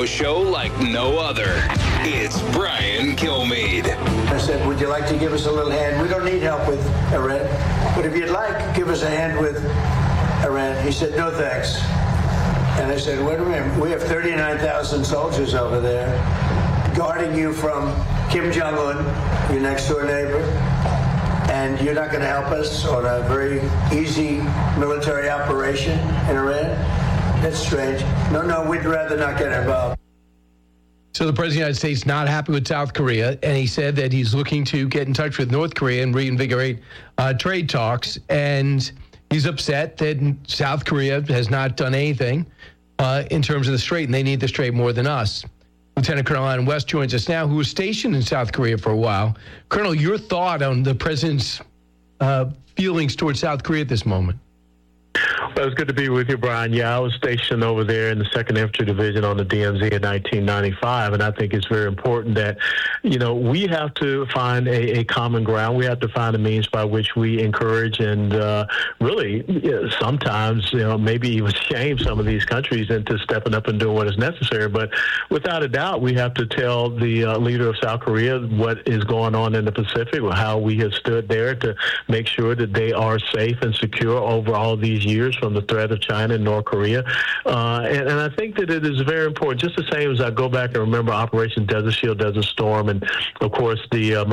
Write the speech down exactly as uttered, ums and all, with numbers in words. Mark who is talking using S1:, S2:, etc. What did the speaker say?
S1: radio show like no other. It's Brian Kilmeade.
S2: I said, would you like to give us a little hand? We don't need help with Iran, but if you'd like, give us a hand with Iran. He said, no thanks. And I said, wait a minute, we have thirty-nine thousand soldiers over there guarding you from Kim Jong-un, your next door neighbor, and you're not going to help us on a very easy military operation in Iran? That's strange. No, no, we'd rather not get involved.
S3: So the President of the United States not happy with South Korea, and he said that he's looking to get in touch with North Korea and reinvigorate uh, trade talks, and he's upset that South Korea has not done anything uh, in terms of the Strait, and they need the Strait more than us. Lieutenant Colonel Adam West joins us now, who was stationed in South Korea for a while. Colonel, your thought on the President's uh, feelings towards South Korea at this moment?
S4: Well, it's good to be with you, Brian. Yeah, I was stationed over there in the second Infantry Division on the D M Z in nineteen ninety-five, and I think it's very important that, you know, we have to find a, a common ground. We have to find a means by which we encourage and uh, really you know, sometimes, you know, maybe even shame some of these countries into stepping up and doing what is necessary. But without a doubt, we have to tell the uh, leader of South Korea what is going on in the Pacific, how we have stood there to make sure that they are safe and secure over all these years from the threat of China and North Korea. Uh, and, and I think that it is very important, just the same as I go back and remember Operation Desert Shield, Desert Storm, and, of course, the uh,